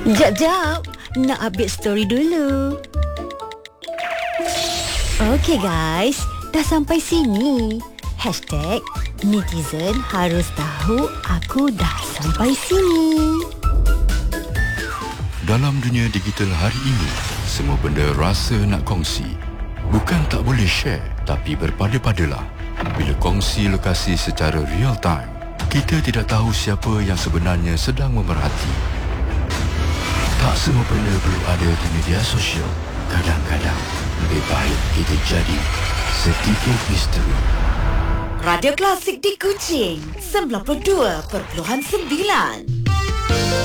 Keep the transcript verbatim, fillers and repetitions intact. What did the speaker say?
Jap, jap. Nak update story dulu. Okey guys, dah sampai sini. Hashtag netizen harus tahu aku dah sampai sini. Dalam dunia digital hari ini, semua benda rasa nak kongsi. Bukan tak boleh share, tapi berpada-padalah. Bila kongsi lokasi secara real time, kita tidak tahu siapa yang sebenarnya sedang memerhati. Tak semua benda perlu ada di media sosial. Kadang-kadang, lebih baik kita jadi sedikit misteri. Radio Klasik di Kuching, sembilan puluh dua perpuluhan sembilan.